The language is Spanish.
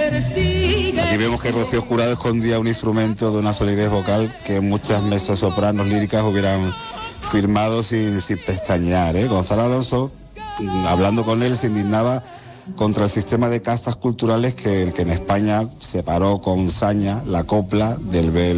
Aquí vemos que Rocío Jurado escondía un instrumento de una solidez vocal que muchas mezzosopranos líricas hubieran firmado sin pestañear, ¿eh? Gonzalo Alonso, hablando con él, se indignaba contra el sistema de castas culturales que en España separó con saña la copla del